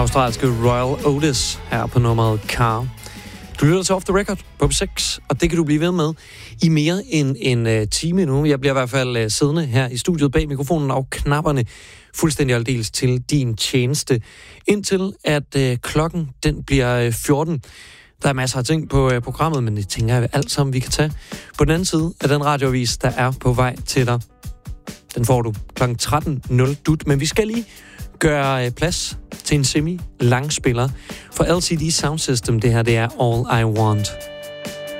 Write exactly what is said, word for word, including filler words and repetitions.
Australske Royal Otis her på nummeret Car. Du lytter til Off the Record på P seks, og det kan du blive ved med i mere end en uh, time nu. Jeg bliver i hvert fald uh, siddende her i studiet bag mikrofonen og knapperne fuldstændig aldeles til din tjeneste, indtil at uh, klokken den bliver uh, fjorten. Der er masser af ting på uh, programmet, men det tænker jeg alt sammen, vi kan tage på den anden side af den radioavis, der er på vej til dig. Den får du klokken tretten nul dut, men vi skal lige gøre uh, plads til en semi-langspiller for L C D Sound System. Det her, det er All I Want.